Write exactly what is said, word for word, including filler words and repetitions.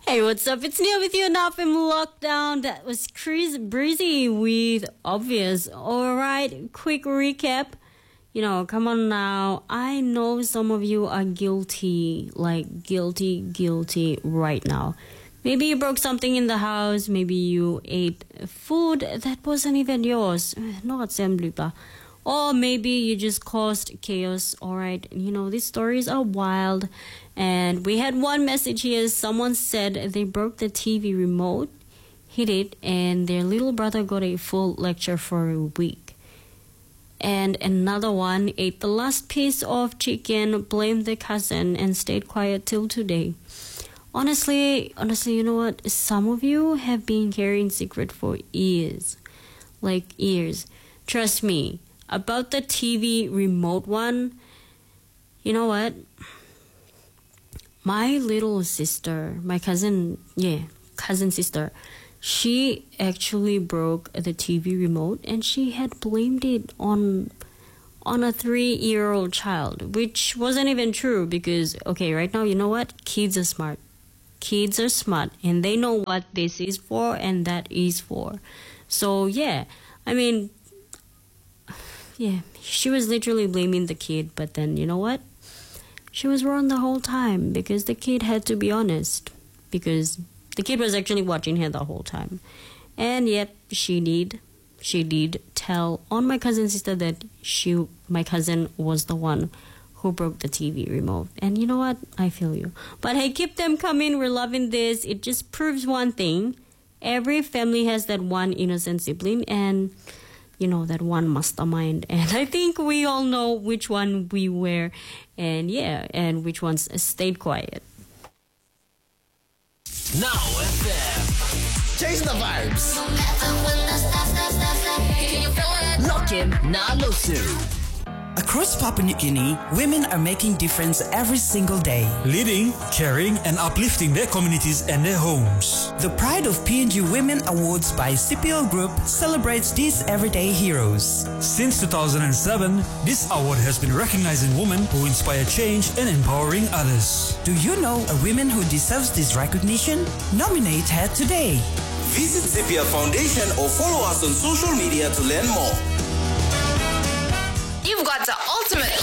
Hey, what's up? It's Neil with you now from lockdown. That was Chris Breezy with Obvious. Alright, quick recap. You know, come on now. I know some of you are guilty, like guilty, guilty right now. Maybe you broke something in the house. Maybe you ate food that wasn't even yours. Not assembly, blah. Or maybe you just caused chaos. Alright, you know, these stories are wild. And we had one message here. Someone said they broke the T V remote, hit it, and their little brother got a full lecture for a week. And another one ate the last piece of chicken, blamed the cousin, and stayed quiet till today. Honestly, honestly, you know what? Some of you have been carrying secret for years. Like years. Trust me. About the T V remote one, you know what? My little sister, my cousin, yeah, cousin sister, she actually broke the T V remote and she had blamed it on on a three-year-old child, which wasn't even true because, okay, right now, you know what? Kids are smart. Kids are smart and they know what this is for and that is for. So, yeah, I mean, yeah, she was literally blaming the kid, but then, you know what? She was wrong the whole time because the kid had to be honest because the kid was actually watching her the whole time. And yet, she did, she did tell on my cousin's sister that she, my cousin was the one who broke the T V remote. And you know what? I feel you. But hey, keep them coming. We're loving this. It just proves one thing. Every family has that one innocent sibling and, you know, that one mastermind. And I think we all know which one we were. And yeah, and which ones stayed quiet. Now F M. Chase the vibes. Lock in Na Losu. Across Papua New Guinea, women are making difference every single day. Leading, caring and uplifting their communities and their homes. The Pride of P N G Women Awards by C P L Group celebrates these everyday heroes. Since two thousand seven, this award has been recognizing women who inspire change and empowering others. Do you know a woman who deserves this recognition? Nominate her today. Visit C P L Foundation or follow us on social media to learn more. You've got the ultimate